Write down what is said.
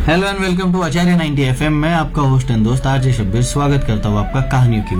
hello and welcome to Acharya 90 FM में आपका host and दोस्त आरजे शब्बीर स्वागत करता हूँ आपका कहानियों की